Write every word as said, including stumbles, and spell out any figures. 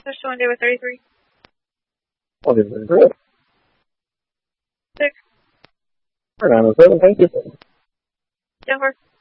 They're showing day with thirty-three. What is it? Six. nine oh seven, thank you. Denver.